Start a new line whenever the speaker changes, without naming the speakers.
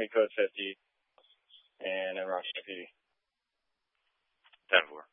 me code 50 and then Rockstar PD.
10-4.